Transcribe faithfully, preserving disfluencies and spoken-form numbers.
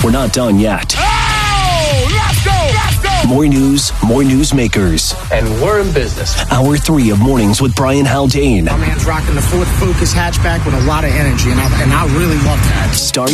We're not done yet. Oh, let's go, let's go. More news, more newsmakers. And we're in business. Hour three of Mornings with Brian Haldane. My man's rocking the Ford Focus hatchback with a lot of energy, and I, and I really love that. Start